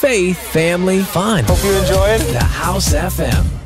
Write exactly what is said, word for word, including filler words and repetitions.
faith, family, fun. Hope you enjoyed The House F M.